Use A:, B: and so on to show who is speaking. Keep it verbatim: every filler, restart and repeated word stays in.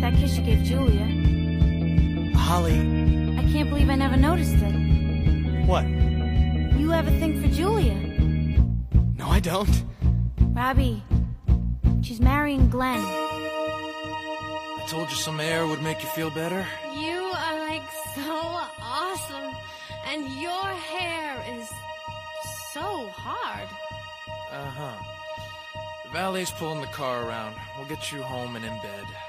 A: that kiss you gave Julia.
B: Holly...
A: I can't believe I never noticed it.
B: What?
A: You have a thing for Julia.
B: No, I don't.
A: Robbie, she's marrying Glenn.
C: I told you some air would make you feel better.
D: You are like so awesome, and your hair is so hard.
C: Uh-huh. The valet's pulling the car around. We'll get you home and in bed.